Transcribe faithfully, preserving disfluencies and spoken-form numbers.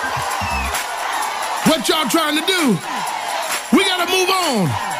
What y'all trying to do? We gotta move on.